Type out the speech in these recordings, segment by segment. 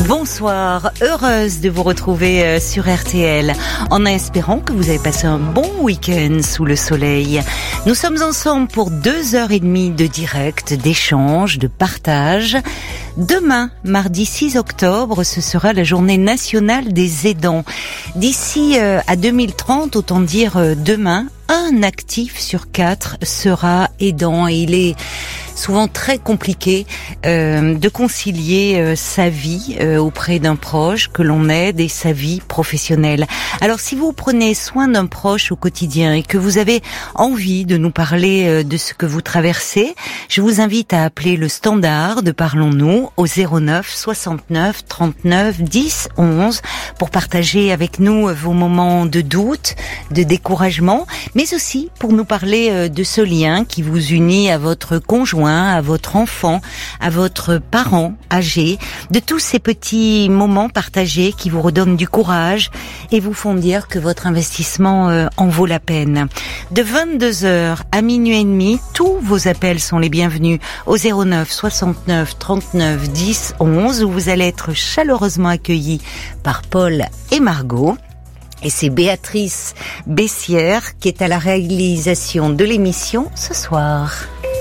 Bonsoir, heureuse de vous retrouver sur RTL, en espérant que vous avez passé un bon week-end sous le soleil. Nous sommes ensemble pour 2h30 de direct, d'échange, de partage. Demain, mardi 6 octobre, ce sera la journée nationale des aidants. D'ici à 2030, autant dire demain, un actif sur 4 sera aidant et il est souvent très compliqué de concilier sa vie auprès d'un proche que l'on aide et sa vie professionnelle. Alors si vous prenez soin d'un proche au quotidien et que vous avez envie de nous parler de ce que vous traversez, je vous invite à appeler le standard de Parlons-nous au 09 69 39 10 11 pour partager avec nous vos moments de doute, de découragement, mais aussi pour nous parler de ce lien qui vous unit à votre conjoint, à votre enfant, à votre parent âgé, de tous ces petits moments partagés qui vous redonnent du courage et vous font dire que votre investissement en vaut la peine. De 22h à minuit et demi, tous vos appels sont les bienvenus au 09 69 39 10 11 où vous allez être chaleureusement accueillis par Paul et Margot. Et c'est Béatrice Bessière qui est à la réalisation de l'émission ce soir.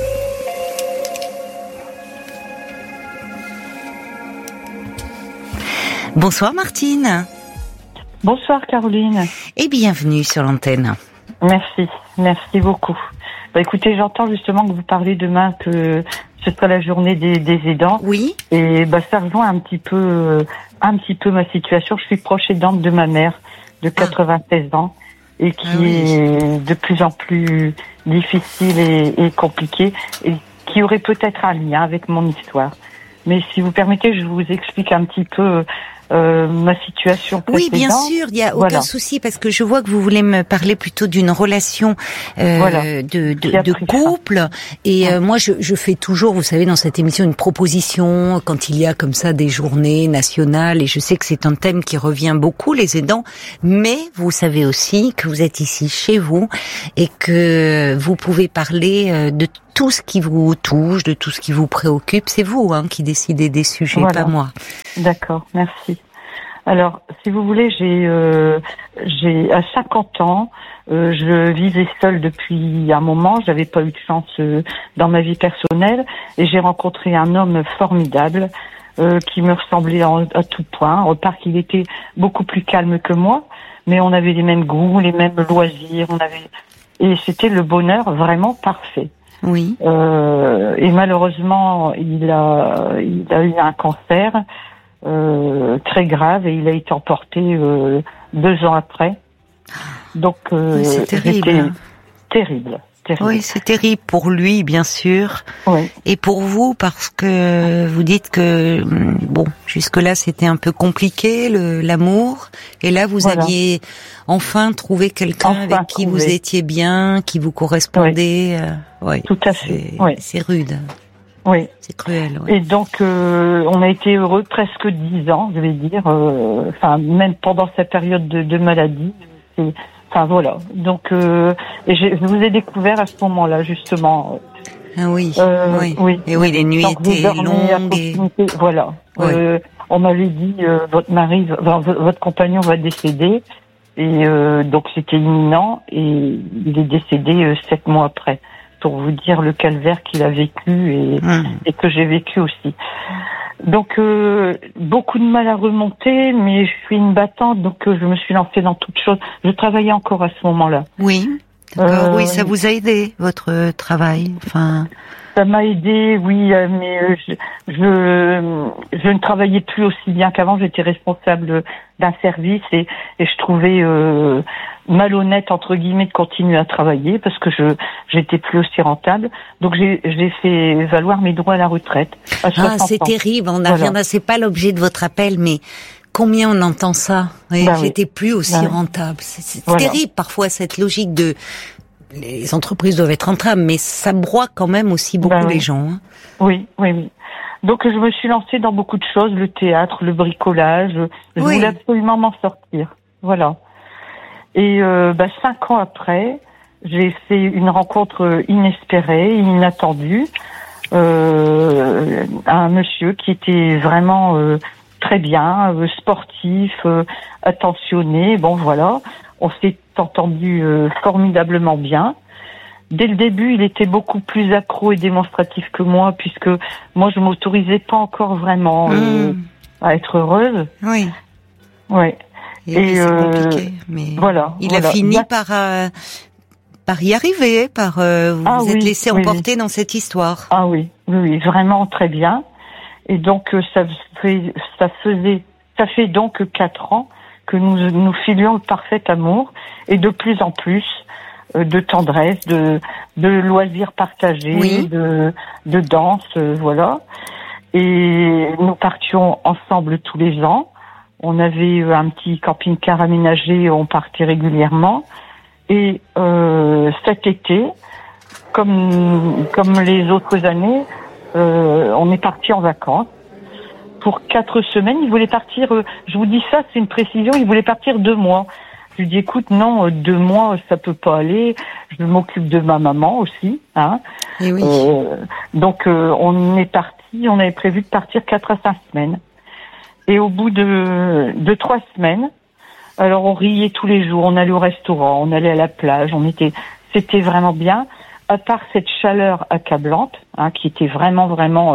Bonsoir Martine. Bonsoir Caroline. Et bienvenue sur l'antenne. Merci beaucoup. Écoutez, j'entends justement que vous parlez demain que ce sera la journée des aidants. Oui. Et ça rejoint un petit peu ma situation. Je suis proche aidante de ma mère de 96 ans et qui est de plus en plus difficile et compliquée et qui aurait peut-être un lien avec mon histoire. Mais si vous permettez, je vous explique un petit peu ma situation précédente. Oui, bien sûr, il n'y a aucun souci, parce que je vois que vous voulez me parler plutôt d'une relation de couple. Et moi, je fais toujours, vous savez, dans cette émission, une proposition quand il y a comme ça des journées nationales. Et je sais que c'est un thème qui revient beaucoup, les aidants. Mais vous savez aussi que vous êtes ici chez vous et que vous pouvez parler de tout ce qui vous touche, de tout ce qui vous préoccupe. C'est vous qui décidez des sujets, pas moi. D'accord, merci. Alors, si vous voulez, j'ai à 50 ans, je vivais seule depuis un moment. J'avais pas eu de chance dans ma vie personnelle et j'ai rencontré un homme formidable qui me ressemblait à tout point. Au part qu'il était beaucoup plus calme que moi, mais on avait les mêmes goûts, les mêmes loisirs. Et c'était le bonheur vraiment parfait. Oui. Et malheureusement, il a eu un cancer très grave et il a été emporté 2 ans après. Donc c'est terrible. C'était terrible. Oui, c'est terrible pour lui, bien sûr. Oui. Et pour vous, parce que vous dites que jusque-là c'était un peu compliqué l'amour, et là vous aviez enfin trouvé quelqu'un avec qui vous étiez bien, qui vous correspondait. Oui. Tout à fait. C'est rude. Oui. C'est cruel. Oui. Et donc on a été heureux presque 10 ans, je vais dire. Même pendant cette période de maladie. Voilà. Donc, et je vous ai découvert à ce moment-là, justement. Ah oui. Oui. Et oui, les nuits étaient longues. Voilà. Oui. On m'avait dit, votre compagnon va décéder. Et donc, c'était imminent. Et il est décédé 7 mois après. Pour vous dire le calvaire qu'il a vécu et que j'ai vécu aussi. Donc beaucoup de mal à remonter, mais je suis une battante, donc je me suis lancée dans toutes choses. Je travaillais encore à ce moment-là. Oui, d'accord. Oui, ça vous a aidé votre travail. Ça m'a aidé, oui, mais je ne travaillais plus aussi bien qu'avant. J'étais responsable d'un service et je trouvais malhonnête entre guillemets de continuer à travailler parce que j'étais plus aussi rentable. Donc j'ai fait valoir mes droits à la retraite. C'est terrible. On reviendra. C'est pas l'objet de votre appel, mais combien on entend ça. J'étais plus aussi rentable. C'est terrible parfois cette logique de les entreprises doivent être rentables, mais ça broie quand même aussi beaucoup les gens. Oui. Donc je me suis lancée dans beaucoup de choses, le théâtre, le bricolage. Je voulais absolument m'en sortir. Voilà. Et 5 ans après, j'ai fait une rencontre inespérée, inattendue, un monsieur qui était vraiment très bien, sportif, attentionné. Bon, voilà. On s'est entendu formidablement bien. Dès le début, il était beaucoup plus accro et démonstratif que moi, puisque moi, je m'autorisais pas encore vraiment à être heureuse. Oui. Ouais. Et c'est compliqué. Mais voilà. Il a fini par y arriver, vous êtes laissé emporter dans cette histoire. Ah oui, vraiment très bien. Et donc ça fait donc 4 ans que nous filions le parfait amour et de plus en plus de tendresse, de loisirs partagés, de danse, voilà. Et nous partions ensemble tous les ans. On avait un petit camping-car aménagé, on partait régulièrement. Et cet été, comme les autres années, on est parti en vacances pour 4 semaines. Il voulait partir, je vous dis ça, c'est une précision, il voulait partir 2 mois. Je lui dis, écoute, non, 2 mois, ça peut pas aller. Je m'occupe de ma maman aussi, hein. Et oui. Donc, on avait prévu de partir 4 à 5 semaines. Et au bout de 3 semaines, alors on riait tous les jours, on allait au restaurant, on allait à la plage, c'était vraiment bien. À part cette chaleur accablante, hein, qui était vraiment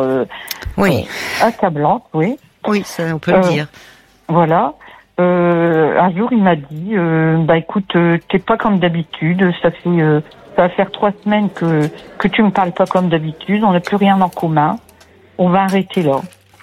accablante, oui. Oui, ça on peut le dire. Voilà. Un jour, il m'a dit, écoute, t'es pas comme d'habitude. Ça va faire 3 semaines que tu me parles pas comme d'habitude. On n'a plus rien en commun. On va arrêter là.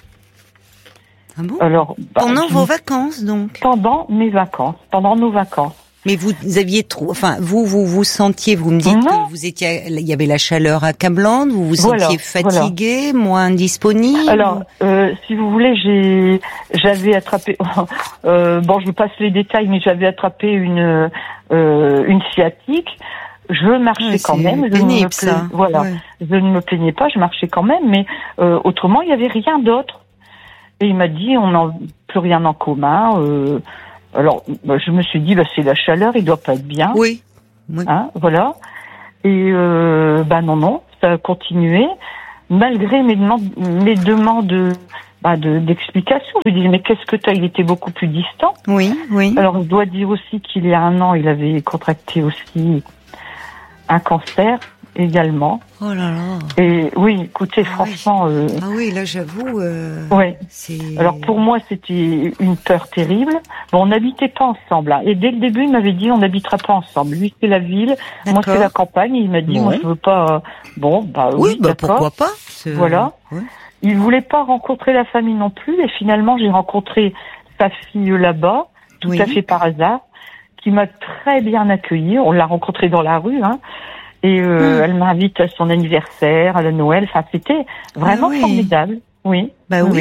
Ah bon? Alors, pendant vos vacances, donc? Pendant nos vacances. Mais vous aviez vous sentiez, vous me dites que il y avait la chaleur accablante, vous vous sentiez fatigué, moins disponible. Alors, si vous voulez, j'avais attrapé, je passe les détails, mais j'avais attrapé une sciatique. Je marchais quand même. Pénible, ça. Voilà. Ouais. Je ne me plaignais pas, je marchais quand même, mais autrement, il y avait rien d'autre. Et il m'a dit, on n'a plus rien en commun. Alors, je me suis dit, c'est la chaleur, il doit pas être bien. Oui. Hein, voilà. Et non, ça a continué. Malgré mes demandes d'explication. Je lui disais, mais qu'est-ce que t'as? Il était beaucoup plus distant. Oui. Alors, je dois dire aussi qu'il y a 1 an, il avait contracté aussi un cancer également. Oh là là. Et oui, écoutez, franchement. Ah oui, là j'avoue. Ouais. Alors pour moi, c'était une peur terrible. Bon, on n'habitait pas ensemble. Hein. Et dès le début, il m'avait dit, on n'habitera pas ensemble. Lui, c'est la ville, moi c'est la campagne. Et il m'a dit, moi je veux pas. Oui, pourquoi pas. Voilà. Ouais. Il voulait pas rencontrer la famille non plus. Et finalement, j'ai rencontré sa fille là-bas, tout à fait par hasard, qui m'a très bien accueillie. On l'a rencontrée dans la rue, hein. Et elle m'invite à son anniversaire, à la Noël. Enfin, c'était vraiment formidable. Oui.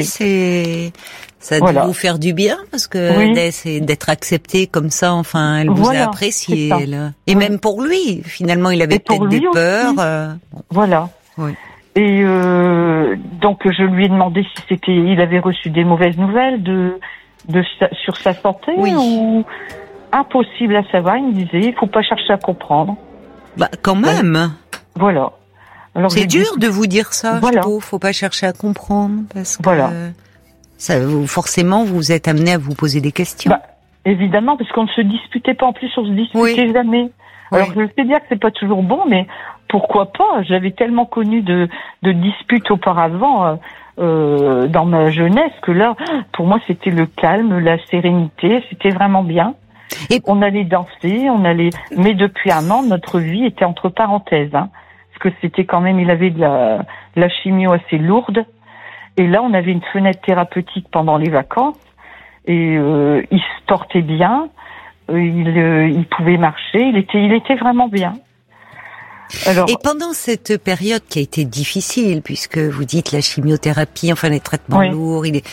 Ça doit vous faire du bien parce que d'être accepté comme ça. Enfin, elle vous a apprécié. Et même pour lui, finalement, il avait peut-être des peurs. Voilà. Oui. Et donc, je lui ai demandé si il avait reçu des mauvaises nouvelles sur sa santé ou impossible à savoir. Il me disait, il faut pas chercher à comprendre. Quand même. Voilà. Alors, c'est dur de vous dire ça, je trouve. Faut pas chercher à comprendre parce que forcément vous êtes amené à vous poser des questions. Évidemment, parce qu'on ne se disputait pas. En plus, on se disputait jamais. Alors, je sais bien que c'est pas toujours bon, mais pourquoi pas? J'avais tellement connu de disputes auparavant dans ma jeunesse que là, pour moi, c'était le calme, la sérénité. C'était vraiment bien. Et on allait danser, mais depuis 1 an, notre vie était entre parenthèses, hein, parce que c'était quand même, il avait de la chimio assez lourde, et là, on avait une fenêtre thérapeutique pendant les vacances, et il se portait bien, il pouvait marcher, il était vraiment bien. Alors, et pendant cette période qui a été difficile, puisque vous dites la chimiothérapie, enfin les traitements lourds, il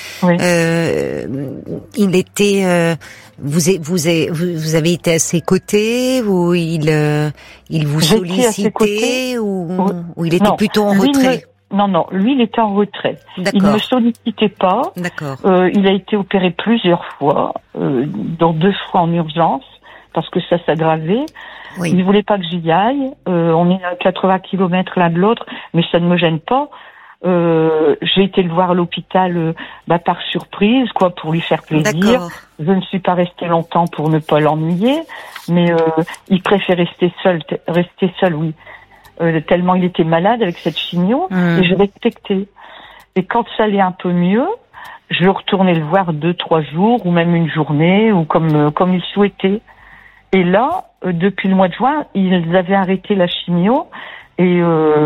était, vous avez été à ses côtés, ou il vous sollicitait, ou il était plutôt en retrait? Non, lui il était en retrait. Il ne me sollicitait pas. D'accord. Il a été opéré plusieurs fois, dont 2 fois en urgence, parce que ça s'aggravait. Oui. Il voulait pas que j'y aille. On est à 80 km l'un de l'autre, mais ça ne me gêne pas. J'ai été le voir à l'hôpital par surprise, quoi, pour lui faire plaisir. D'accord. Je ne suis pas restée longtemps pour ne pas l'ennuyer, mais il préfère rester seul, oui. Tellement il était malade avec cette chimio, et je respectais. Et quand ça allait un peu mieux, je retournais le voir 2-3 jours, ou même une journée, ou comme il souhaitait. Et là, depuis le mois de juin, ils avaient arrêté la chimio, et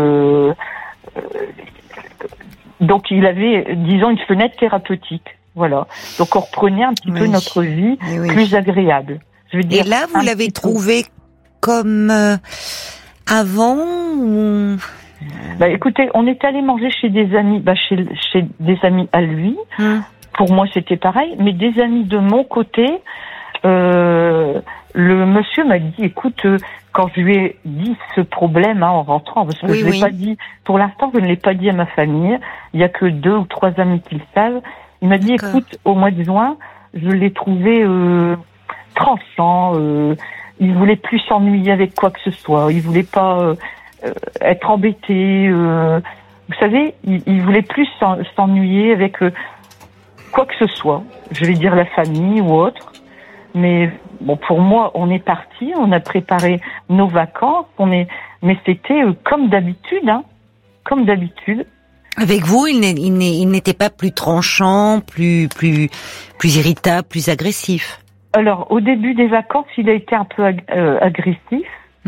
donc il avait, disons, une fenêtre thérapeutique. Voilà. Donc on reprenait un petit peu notre vie plus agréable. Je veux dire, et là, vous l'avez trouvé comme avant ou... écoutez, on est allé manger chez des amis, chez des amis à lui. Pour moi, c'était pareil, mais des amis de mon côté. Le monsieur m'a dit, écoute, quand je lui ai dit ce problème en rentrant, parce que je l'ai pas dit, pour l'instant, je ne l'ai pas dit à ma famille. Il y a que 2 ou 3 amis qui le savent. Il m'a dit, écoute, au mois de juin, je l'ai trouvé tranchant. Il voulait plus s'ennuyer avec quoi que ce soit. Il voulait pas être embêté. Vous savez, il voulait plus s'ennuyer avec quoi que ce soit. Je vais dire la famille ou autre. Mais bon, pour moi, on est parti, on a préparé nos vacances, mais c'était comme d'habitude, comme d'habitude. Avec vous, il n'était pas plus tranchant, plus irritable, plus agressif. Alors, au début des vacances, il a été un peu agressif.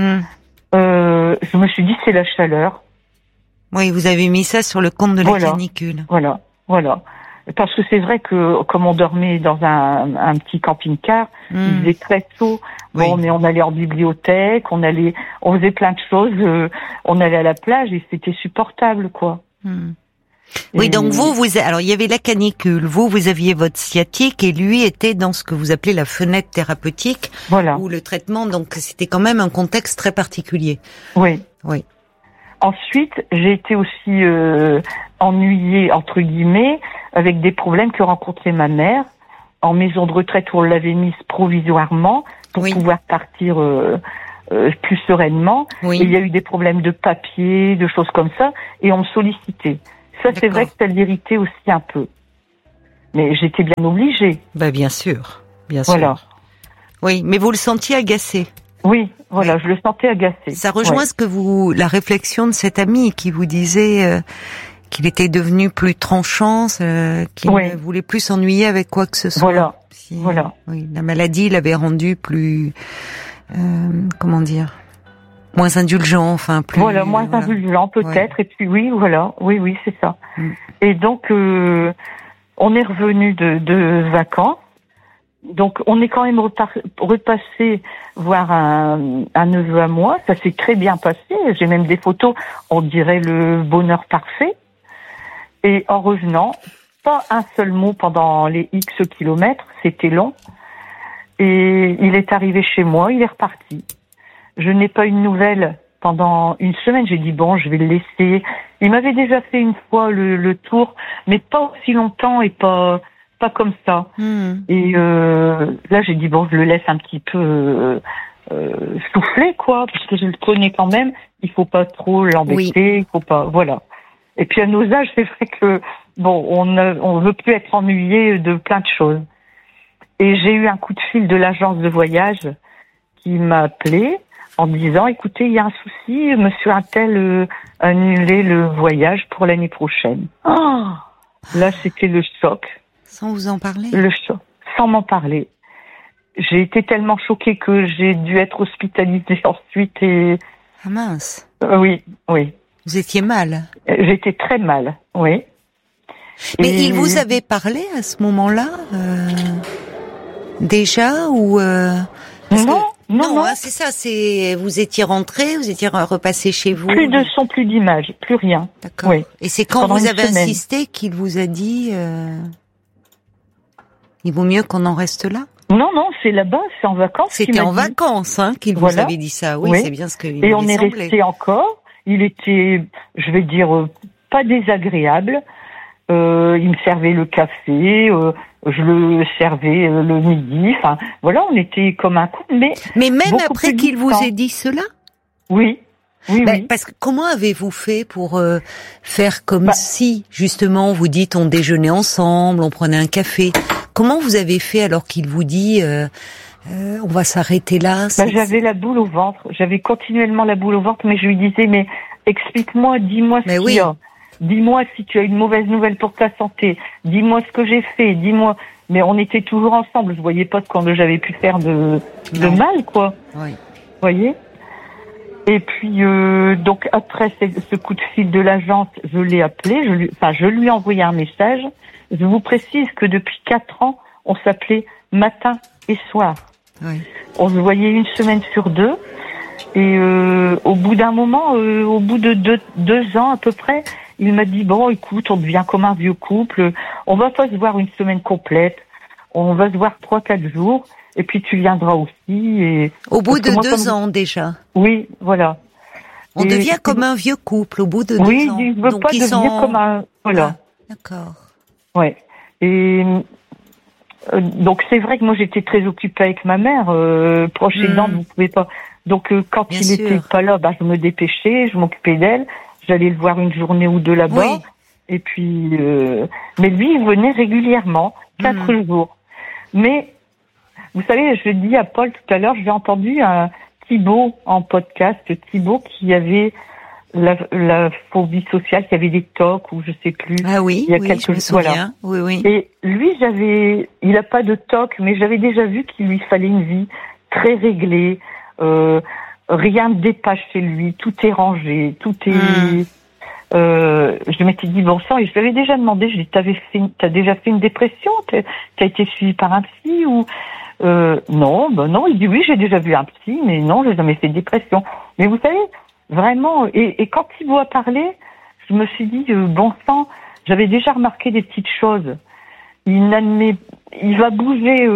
Je me suis dit, c'est la chaleur. Oui, vous avez mis ça sur le compte de la canicule. Voilà. Parce que c'est vrai que comme on dormait dans un petit camping-car, il faisait très chaud. Bon, mais on allait en bibliothèque, on faisait plein de choses. On allait à la plage et c'était supportable, quoi. Oui, donc alors il y avait la canicule. Vous aviez votre sciatique et lui était dans ce que vous appelez la fenêtre thérapeutique. Voilà. Ou le traitement. Donc c'était quand même un contexte très particulier. Oui. Oui. Ensuite, j'ai été aussi ennuyée, entre guillemets, avec des problèmes que rencontrait ma mère en maison de retraite où on l'avait mise provisoirement pour pouvoir partir plus sereinement. Oui. Et il y a eu des problèmes de papier, de choses comme ça, et on me sollicitait. Ça, c'est vrai que ça l'irritait aussi un peu. Mais j'étais bien obligée. Bien sûr. Voilà. Oui, mais vous le sentiez agacé. Oui, voilà, je le sentais agacé. Ça rejoint la réflexion de cet ami qui vous disait qu'il était devenu plus tranchant, qu'il ne voulait plus s'ennuyer avec quoi que ce soit. Voilà. Oui, la maladie l'avait rendu plus, moins indulgent, enfin plus. Moins indulgent peut-être. Et puis oui, c'est ça. Et donc on est revenu de vacances. Donc, on est quand même repassé voir un neveu à moi. Ça s'est très bien passé. J'ai même des photos. On dirait le bonheur parfait. Et en revenant, pas un seul mot pendant les X kilomètres. C'était long. Et il est arrivé chez moi. Il est reparti. Je n'ai pas eu de nouvelles pendant une semaine. J'ai dit bon, je vais le laisser. Il m'avait déjà fait une fois le tour, mais pas aussi longtemps et pas comme ça. Et là, j'ai dit bon, je le laisse un petit peu souffler, quoi, parce que je le connais quand même. Il faut pas trop l'embêter, il faut pas, voilà. Et puis à nos âges, c'est vrai que bon, on veut plus être ennuyé de plein de choses. Et j'ai eu un coup de fil de l'agence de voyage qui m'a appelé en disant écoutez, il y a un souci, monsieur Untel a annulé le voyage pour l'année prochaine. Là, c'était le choc. Sans vous en parler? Le choc, sans m'en parler. J'ai été tellement choquée que j'ai dû être hospitalisée ensuite et... Ah mince. Oui. Vous étiez mal? J'étais très mal, oui. Mais il vous avait parlé à ce moment-là déjà ou Non, c'est ça. Vous étiez rentré, vous étiez repassé chez vous. Plus de son, plus d'image, plus rien. D'accord. Oui. Et c'est quand vous avez insisté qu'il vous a dit il vaut mieux qu'on en reste là? Non, c'est là-bas, c'est en vacances. C'était en vacances, qu'il vous avait dit ça. Oui, c'est bien ce que. Et on est resté encore. Il était, je vais dire, pas désagréable. Il me servait le café. Je le servais le midi. Enfin, voilà, on était comme un couple, mais. Mais même après qu'il vous ait dit cela? Oui. Oui. Parce que comment avez-vous fait pour faire comme si, justement, vous dites on déjeunait ensemble, on prenait un café. Comment vous avez fait alors qu'il vous dit on va s'arrêter là? J'avais la boule au ventre. J'avais continuellement la boule au ventre, mais je lui disais, mais explique-moi, dis-moi ce qu'il y a. Dis-moi si tu as une mauvaise nouvelle pour ta santé. Dis-moi ce que j'ai fait. Dis-moi. Mais on était toujours ensemble. Je voyais pas ce que j'avais pu faire de mal, quoi. Oui. Vous voyez? Et puis, donc, après ce coup de fil de l'agence, je l'ai appelé. Je lui ai envoyé un message. Je vous précise que depuis 4 ans, on s'appelait matin et soir. Oui. On se voyait une semaine sur 2. Et au bout d'un moment, au bout de 2 ans à peu près, il m'a dit, bon, écoute, on devient comme un vieux couple, on va pas se voir une semaine complète, on va se voir 3-4 jours, et puis tu viendras aussi. Et... Au bout de 2 ans déjà. Oui, voilà. On devient comme un vieux couple au bout de 2 ans. Oui, je veux pas devenir comme un... Voilà. Ah, d'accord. Ouais. Et donc c'est vrai que moi j'étais très occupée avec ma mère, proche aidante, vous pouvez pas... Donc quand il était pas là, je me dépêchais, je m'occupais d'elle, j'allais le voir une journée ou 2 là-bas, oui. Et puis mais lui il venait régulièrement, 4 jours. Mais vous savez, je dis à Paul tout à l'heure, j'ai entendu un Thibaut en podcast, Thibaut qui avait la phobie sociale, qui avait des TOC ou je sais plus. Ah oui, il y a je me souviens. Voilà. Oui. Et lui, il a pas de TOC, mais j'avais déjà vu qu'il lui fallait une vie très réglée. Rien ne dépasse chez lui, tout est rangé, tout est. Je m'étais dit bon sang, et je lui avais déjà demandé, je lui ai dit, t'as déjà fait une dépression, t'as été suivi par un psy ou non, non, il dit oui, j'ai déjà vu un psy, mais non, j'ai jamais fait de dépression. Mais vous savez, vraiment, et quand Thibaut a parlé, je me suis dit bon sang, j'avais déjà remarqué des petites choses. Il va bouger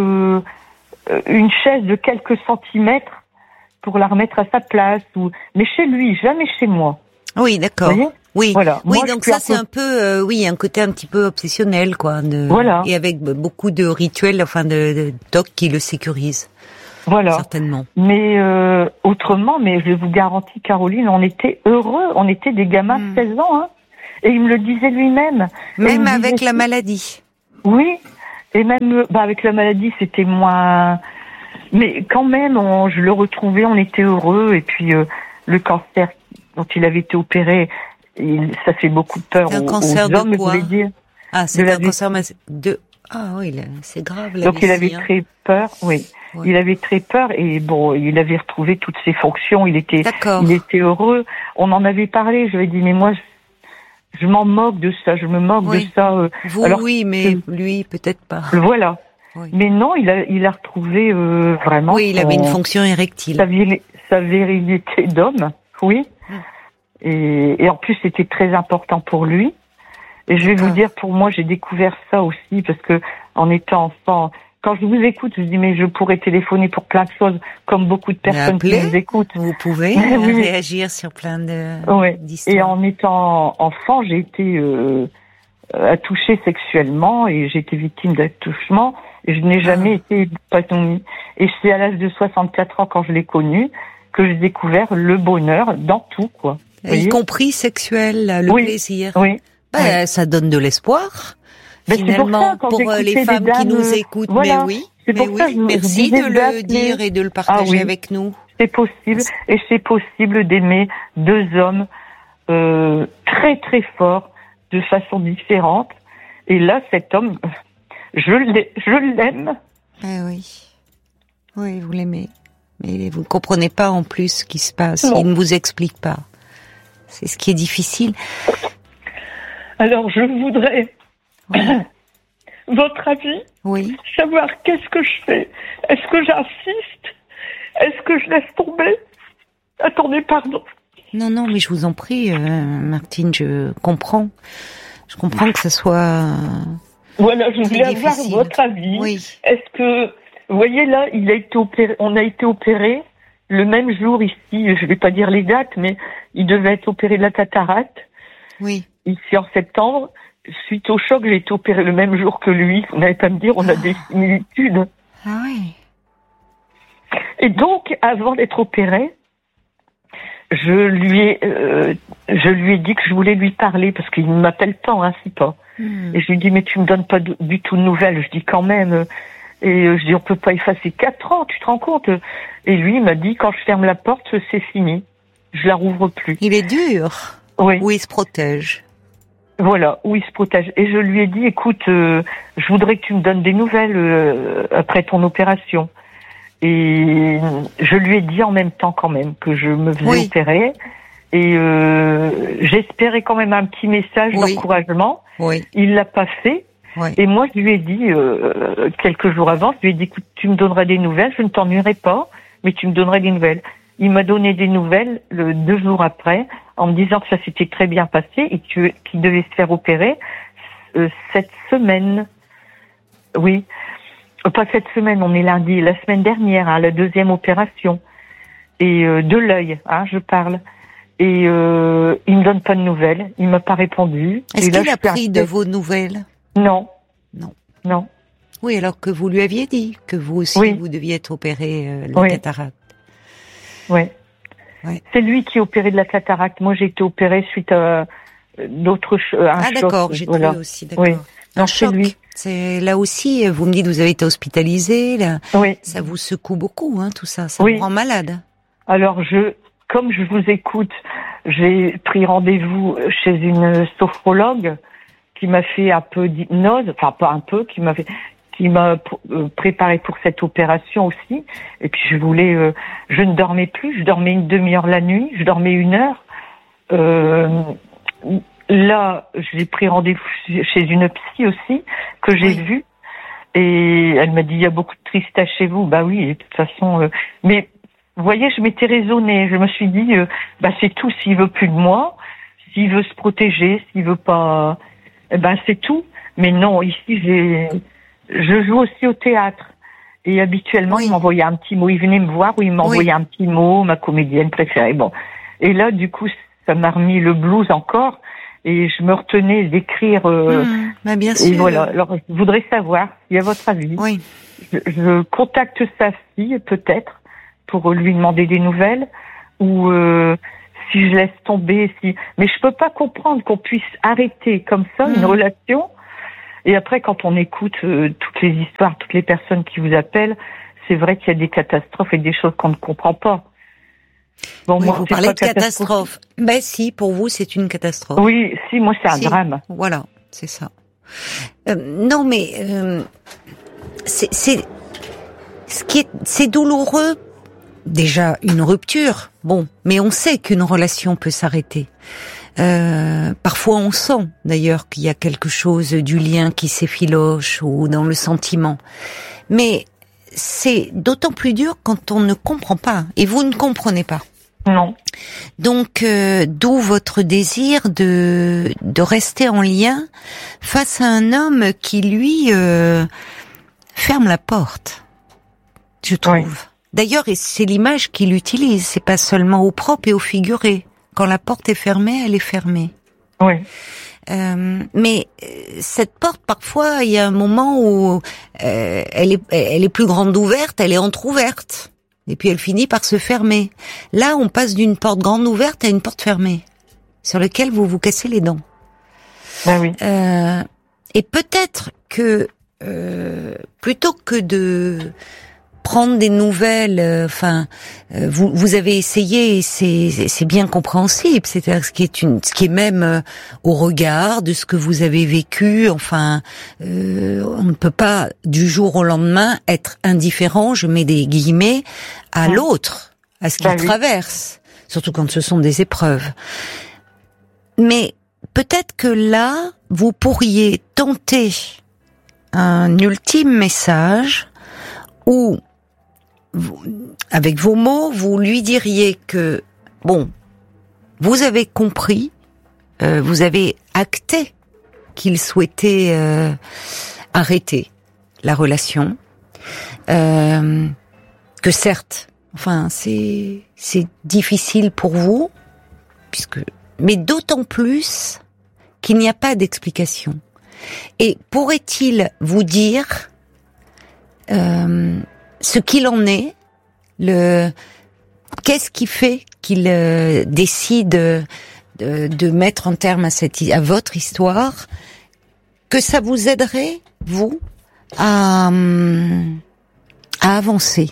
une chaise de quelques centimètres pour la remettre à sa place, mais chez lui, jamais chez moi. Oui, d'accord. Oui, voilà. Oui, donc ça c'est un peu, un côté un petit peu obsessionnel, quoi. Voilà. Et avec beaucoup de rituels, de tocs qui le sécurisent. Voilà. Certainement. Mais autrement, mais je vous garantis, Caroline, on était heureux, on était des gamins de 16 ans, hein. Et il me le disait lui-même. Même avec la maladie. Oui. Et même, avec la maladie, c'était moins. Mais quand même, je le retrouvais, on était heureux. Et puis le cancer dont il avait été opéré, ça fait beaucoup de peur un cancer aux hommes, de quoi? Je voulais dire. Ah, c'est un cancer de... Ah oui, c'est grave. Donc il avait très peur, oui. Ouais. Il avait très peur et bon, il avait retrouvé toutes ses fonctions. Il était heureux. On en avait parlé. Je lui ai dit, mais moi, je m'en moque de ça. Je me moque de ça. Vous, alors, oui, mais lui, peut-être pas. Voilà. Oui. Mais non, il a retrouvé vraiment. Oui, il avait une fonction érectile. Sa virilité d'homme, oui. Et en plus, c'était très important pour lui. Et je vais vous dire, pour moi, j'ai découvert ça aussi parce que en étant enfant, quand je vous écoute, je dis mais je pourrais téléphoner pour plein de choses, comme beaucoup de personnes qui vous écoutent. Vous pouvez réagir sur plein d'histoires. Et en étant enfant, j'ai été touchée sexuellement et j'ai été victime d'attouchement. Et je n'ai jamais été épanouie. Et c'est à l'âge de 64 ans, quand je l'ai connu, que j'ai découvert le bonheur dans tout, quoi. Y compris sexuel, le plaisir. Oui. Ça donne de l'espoir. Finalement, pour les femmes qui nous écoutent. Voilà. Mais oui, merci de le dire et de le partager avec nous. C'est possible. Et c'est possible d'aimer 2 hommes très très forts, de façon différente. Et là, cet homme, je l'aime. Oui, vous l'aimez. Mais vous ne comprenez pas en plus ce qui se passe. Il ne vous explique pas. C'est ce qui est difficile. Alors, je voudrais votre avis. Oui. Savoir qu'est-ce que je fais. Est-ce que j'insiste? Est-ce que je laisse tomber? Attendez, pardon. Non, mais je vous en prie, Martine, je comprends. Je comprends que ce soit. Voilà, je voulais avoir votre avis. Oui. Est-ce que, vous voyez là, on a été opéré le même jour ici. Je vais pas dire les dates, mais il devait être opéré de la cataracte. Oui. Ici en septembre. Suite au choc, j'ai été opéré le même jour que lui. Vous n'allez pas me dire, on a des similitudes. Ah oui. Et donc, avant d'être opéré, je lui ai dit que je voulais lui parler parce qu'il ne m'appelle pas, ainsi pas. Et je lui dis mais tu me donnes pas du tout de nouvelles. Je dis quand même. Et je dis on peut pas effacer 4 ans, tu te rends compte? Et lui il m'a dit quand je ferme la porte c'est fini, je la rouvre plus. Il est dur. Oui. Ou il se protège. Voilà, où il se protège. Et je lui ai dit écoute, je voudrais que tu me donnes des nouvelles après ton opération. Et je lui ai dit en même temps quand même que je me faisais opérer. Et j'espérais quand même un petit message d'encouragement. Oui. Il l'a pas fait. Oui. Et moi, je lui ai dit, quelques jours avant, je lui ai dit, écoute, tu me donneras des nouvelles, je ne t'ennuierai pas, mais tu me donneras des nouvelles. Il m'a donné des nouvelles 2 jours après, en me disant que ça s'était très bien passé et qu'il devait se faire opérer cette semaine. Oui. Pas cette semaine, on est lundi, la semaine dernière, la 2e opération. Et de l'œil, je parle. Et il me donne pas de nouvelles, il m'a pas répondu. Est-ce qu'il a pris de vos nouvelles? Non. Non. Non. Oui, alors que vous lui aviez dit que vous aussi, vous deviez être opéré de la cataracte. Oui. Ouais. C'est lui qui est opéré de la cataracte. Moi, j'ai été opérée suite à d'autres choc. D'accord, j'ai trouvé aussi, d'accord. Oui. Un choc. Lui. C'est là aussi, vous me dites, vous avez été hospitalisée, là. Oui. Ça vous secoue beaucoup, tout ça. Ça vous rend malade. Alors, comme je vous écoute, j'ai pris rendez-vous chez une sophrologue qui m'a fait un peu d'hypnose, enfin pas un peu, qui m'a préparé pour cette opération aussi. Et puis je ne dormais plus, je dormais une demi-heure la nuit, je dormais 1 heure. Là, j'ai pris rendez-vous chez une psy aussi, que j'ai vue. Et elle m'a dit, il y a beaucoup de tristesse chez vous. Bah oui, de toute façon. Mais vous voyez, je m'étais raisonnée. Je me suis dit, c'est tout. S'il veut plus de moi, s'il veut se protéger, s'il veut pas, c'est tout. Mais non, ici, je joue aussi au théâtre. Et habituellement, il m'envoyait un petit mot. Il venait me voir ou il m'envoyait un petit mot, ma comédienne préférée. Bon. Et là, du coup, ça m'a remis le blues encore. Et je me retenais d'écrire. Bien sûr. Et voilà. Alors, je voudrais savoir, si à votre avis, je contacte sa fille, peut-être, pour lui demander des nouvelles, ou si je laisse tomber, mais je peux pas comprendre qu'on puisse arrêter comme ça une relation. Et après, quand on écoute toutes les histoires, toutes les personnes qui vous appellent, c'est vrai qu'il y a des catastrophes et des choses qu'on ne comprend pas. Bon, moi, vous parlez de catastrophe. Ben si, pour vous, c'est une catastrophe. Oui, si, moi, c'est un drame. Voilà, c'est ça. Non, mais c'est douloureux. Déjà, une rupture, bon, mais on sait qu'une relation peut s'arrêter. Parfois, on sent d'ailleurs qu'il y a quelque chose du lien qui s'effiloche ou dans le sentiment. Mais c'est d'autant plus dur quand on ne comprend pas. Et vous ne comprenez pas. Non. Donc, d'où votre désir de rester en lien face à un homme qui, lui, ferme la porte, je trouve. Oui. D'ailleurs, et c'est l'image qu'il utilise, c'est pas seulement au propre et au figuré. Quand la porte est fermée, elle est fermée. Oui. Mais cette porte, parfois, il y a un moment où elle est plus grande ouverte, elle est entrouverte, et puis elle finit par se fermer. Là, on passe d'une porte grande ouverte à une porte fermée, sur laquelle vous vous cassez les dents. Ben oui. Et peut-être que plutôt que de prendre des nouvelles, vous avez essayé, et c'est bien compréhensible, c'est-à-dire ce qui est même au regard de ce que vous avez vécu, on ne peut pas du jour au lendemain être indifférent, je mets des guillemets, à l'autre, à ce qu'il traverse, surtout quand ce sont des épreuves. Mais peut-être que là, vous pourriez tenter un ultime message où avec vos mots, vous lui diriez que, vous avez compris, vous avez acté qu'il souhaitait arrêter la relation, que certes, c'est difficile pour vous, mais d'autant plus qu'il n'y a pas d'explication. Et pourrait-il vous dire ce qu'il en est, qu'est-ce qui fait qu'il décide de mettre un terme à votre histoire, que ça vous aiderait, vous, à avancer?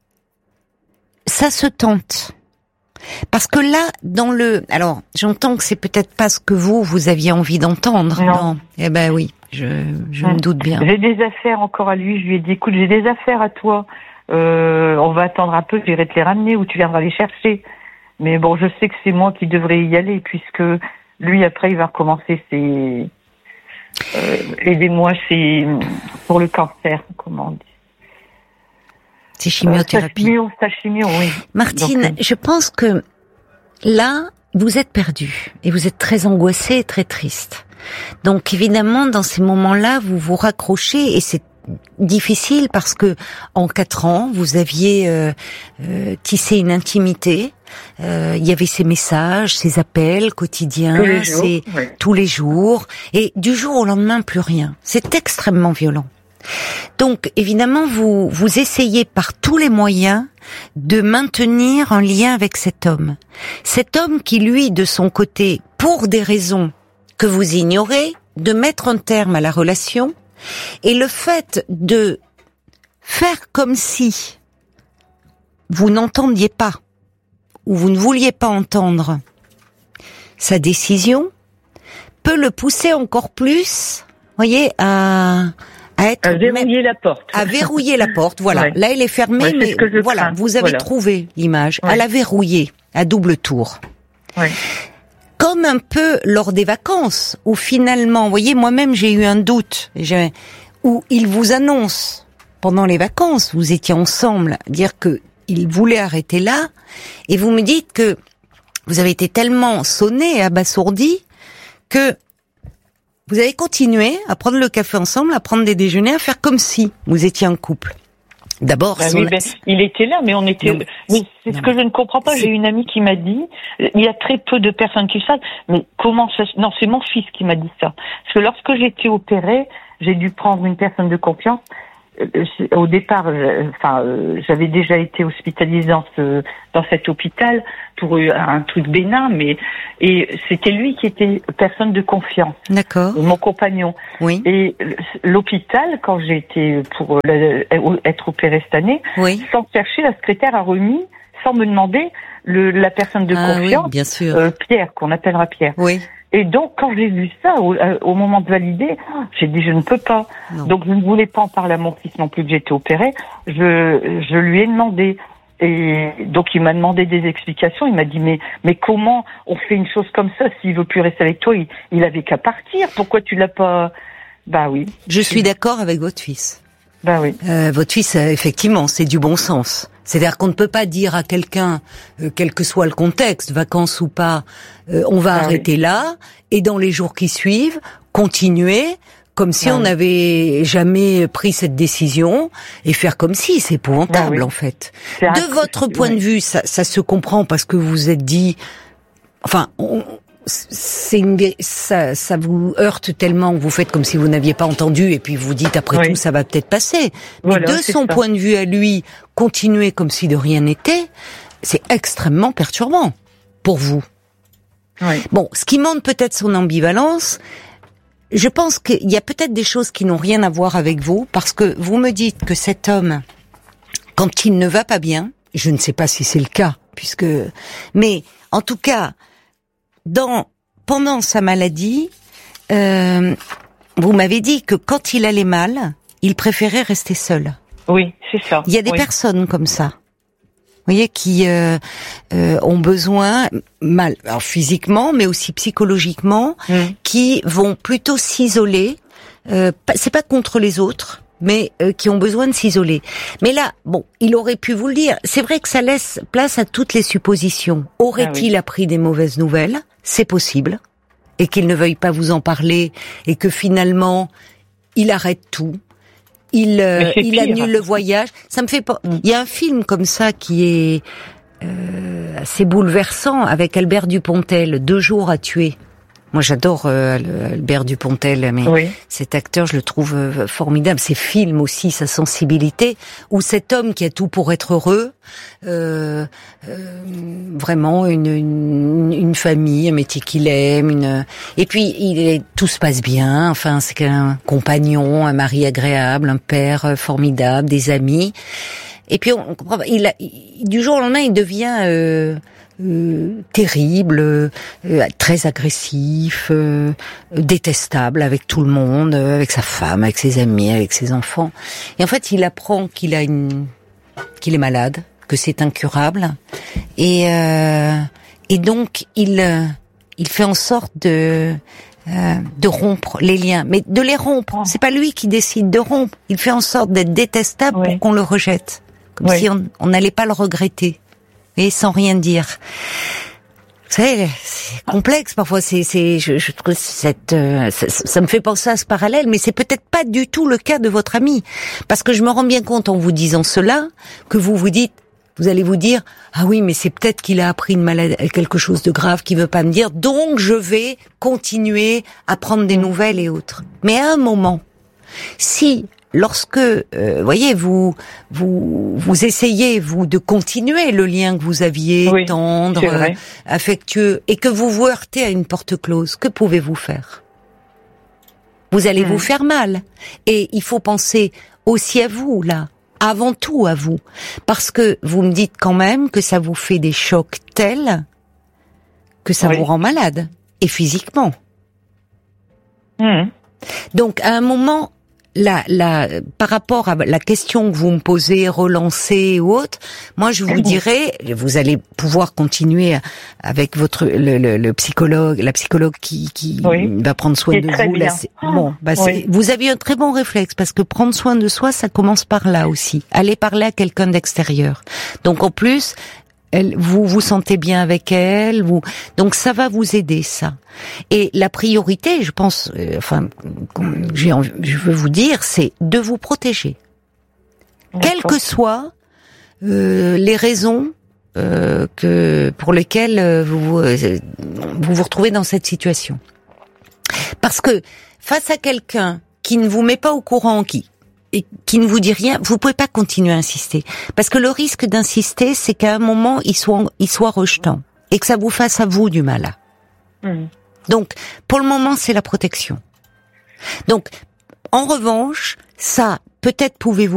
Ça se tente. Parce que là, alors, j'entends que c'est peut-être pas ce que vous aviez envie d'entendre. Non. Eh ben oui, je me doute bien. J'ai des affaires encore à lui. Je lui ai dit, écoute, j'ai des affaires à toi. On va attendre un peu, j'irai te les ramener ou tu viendras les chercher. Mais bon, je sais que c'est moi qui devrais y aller puisque lui, après, il va recommencer ses... aidez-moi, c'est pour le cancer, comment on dit. C'est chimiothérapie. Sa chimio, oui. Martine, donc, je pense que là, vous êtes perdue et vous êtes très angoissée et très triste. Donc évidemment, dans ces moments-là, vous vous raccrochez et c'est difficile parce que en 4 ans, vous aviez tissé une intimité. Il y avait ces messages, ces appels quotidiens, tous les jours, et du jour au lendemain, plus rien. C'est extrêmement violent. Donc, évidemment, vous essayez par tous les moyens de maintenir un lien avec cet homme. Cet homme qui, lui, de son côté, pour des raisons que vous ignorez, de mettre un terme à la relation, et le fait de faire comme si vous n'entendiez pas, ou vous ne vouliez pas entendre sa décision, peut le pousser encore plus, voyez, à verrouiller la porte. À verrouiller la porte, voilà. Ouais. Là, elle est fermée, ouais, mais voilà, vous avez trouvé l'image. Ouais. À la verrouiller, à double tour. Ouais. Comme un peu lors des vacances, où finalement, vous voyez, moi-même, j'ai eu un doute, où il vous annonce, pendant les vacances, vous étiez ensemble, dire que il voulait arrêter là, et vous me dites que vous avez été tellement sonné et abasourdi que vous avez continué à prendre le café ensemble, à prendre des déjeuners, à faire comme si vous étiez un couple. D'abord, il était là, mais on était. Non, mais c'est ce que je ne comprends pas. J'ai une amie qui m'a dit, il y a très peu de personnes qui savent, mais comment ça? Non, c'est mon fils qui m'a dit ça. Parce que lorsque j'ai été opérée, j'ai dû prendre une personne de confiance. Au départ, j'avais déjà été hospitalisée dans cet hôpital pour un truc bénin, et c'était lui qui était personne de confiance. D'accord. Mon compagnon. Oui. Et l'hôpital, quand j'ai été pour être opérée cette année, oui. Sans chercher, la secrétaire a remis, sans me demander, la personne de confiance, oui, bien sûr. Pierre, qu'on appellera Pierre. Oui. Et donc, quand j'ai vu ça, au moment de valider, j'ai dit, je ne peux pas. Non. Donc, je ne voulais pas en parler à mon fils non plus que j'étais opérée. Je lui ai demandé. Et donc, il m'a demandé des explications. Il m'a dit, mais comment on fait une chose comme ça? S'il veut plus rester avec toi, il avait qu'à partir. Pourquoi tu l'as pas? Bah oui. Je suis d'accord avec votre fils. Bah oui. Votre fils, effectivement, c'est du bon sens. C'est-à-dire qu'on ne peut pas dire à quelqu'un, quel que soit le contexte, vacances ou pas, on va arrêter là, et dans les jours qui suivent, continuer comme si on n'avait jamais pris cette décision, et faire comme si, c'est épouvantable en fait. De votre point de vue, ça se comprend parce que vous vous êtes dit, enfin, ça vous heurte tellement que vous faites comme si vous n'aviez pas entendu et puis vous dites après tout ça va peut-être passer. Mais voilà, de son point de vue à lui, continuer comme si de rien n'était, c'est extrêmement perturbant pour vous. Oui. Bon, ce qui montre peut-être son ambivalence, je pense qu'il y a peut-être des choses qui n'ont rien à voir avec vous, parce que vous me dites que cet homme, quand il ne va pas bien, je ne sais pas si c'est le cas, mais en tout cas, pendant sa maladie, vous m'avez dit que quand il allait mal, il préférait rester seul. Oui, c'est ça. Il y a des personnes comme ça, vous voyez, qui ont besoin, alors physiquement, mais aussi psychologiquement, qui vont plutôt s'isoler. C'est pas contre les autres, mais qui ont besoin de s'isoler. Mais là, bon, il aurait pu vous le dire. C'est vrai que ça laisse place à toutes les suppositions. Aurait-il appris des mauvaises nouvelles? C'est possible. Et qu'il ne veuille pas vous en parler, et que finalement, il arrête tout. Il annule le voyage. Ça me fait pas. Il y a un film comme ça qui est assez bouleversant avec Albert Dupontel, 2 jours à tuer. Moi, j'adore Albert Dupontel, mais cet acteur, je le trouve formidable. Ses films aussi, sa sensibilité, où cet homme qui a tout pour être heureux, vraiment une famille, un métier qu'il aime, et puis tout se passe bien. Enfin, c'est un compagnon, un mari agréable, un père formidable, des amis. Et puis on comprend. Du jour au lendemain, il devient terrible, très agressif, détestable avec tout le monde, avec sa femme, avec ses amis, avec ses enfants. Et en fait, il apprend qu'il est malade, que c'est incurable, et donc il fait en sorte de rompre les liens, mais de les rompre. C'est pas lui qui décide de rompre. Il fait en sorte d'être détestable pour qu'on le rejette, comme si on n'allait pas le regretter. Et sans rien dire. Vous savez, c'est complexe parfois. Je trouve ça me fait penser à ce parallèle, mais c'est peut-être pas du tout le cas de votre ami, parce que je me rends bien compte en vous disant cela que vous allez vous dire, ah oui, mais c'est peut-être qu'il a appris une maladie, quelque chose de grave qu'il veut pas me dire, donc je vais continuer à prendre des nouvelles et autres. Mais à un moment, si lorsque, voyez, vous essayez, vous, de continuer le lien que vous aviez, tendre, affectueux, et que vous vous heurtez à une porte close, que pouvez-vous faire? Vous allez vous faire mal. Et il faut penser aussi à vous, là. Avant tout à vous. Parce que vous me dites quand même que ça vous fait des chocs tels que ça vous rend malade. Et physiquement. Donc, à un moment, par rapport à la question que vous me posez, relancer ou autre, moi je vous dirais, vous allez pouvoir continuer avec le psychologue, la psychologue qui va prendre soin de vous. Là, vous avez un très bon réflexe, parce que prendre soin de soi, ça commence par là aussi. Aller parler à quelqu'un d'extérieur. Donc en plus, vous vous sentez bien avec elle, donc ça va vous aider, ça. Et la priorité, je pense, je veux vous dire, c'est de vous protéger, quelles que soient les raisons pour lesquelles vous vous retrouvez dans cette situation. Parce que face à quelqu'un qui ne vous met pas au courant, et qui ne vous dit rien, vous pouvez pas continuer à insister. Parce que le risque d'insister, c'est qu'à un moment, il soit rejetant. Et que ça vous fasse à vous du mal. Donc, pour le moment, c'est la protection. Donc, en revanche, ça, peut-être pouvez-vous